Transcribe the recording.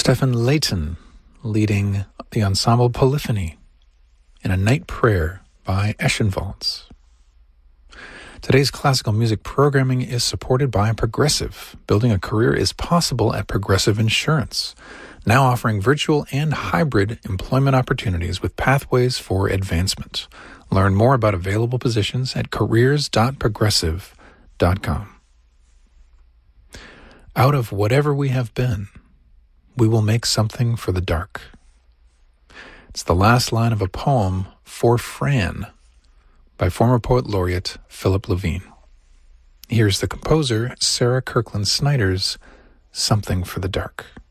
Stephen Layton leading the ensemble Polyphony in A Night Prayer by Eschenwalds. Today's classical music programming is supported by Progressive. Building a career is possible at Progressive Insurance, now offering virtual and hybrid employment opportunities with pathways for advancement. Learn more about available positions at careers.progressive.com. Out of whatever we have been, we will make something for the dark. It's the last line of a poem, For Fran, by former poet laureate Philip Levine. Here's the composer, Sarah Kirkland Snyder's Something for the Dark.